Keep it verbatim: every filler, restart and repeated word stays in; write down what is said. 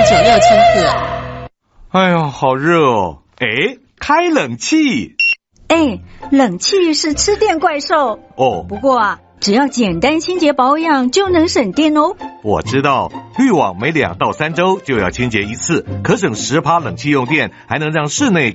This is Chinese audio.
九六千赫。 哎呦，好热哦！哎，开冷气。 哎，冷气是吃电怪兽哦。 不过啊，只要简单清洁保养就能省电哦。 我知道，滤网每两到三周就要清洁一次，可省十趴冷气用电，还能让室内